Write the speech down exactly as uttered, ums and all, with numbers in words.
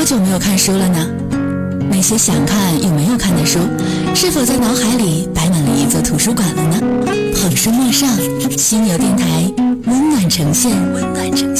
久没有看书了呢？那些想看又没有看的书，是否在脑海里摆满了一座图书馆了呢？捧书陌上，犀牛电台温暖呈现，温暖呈现。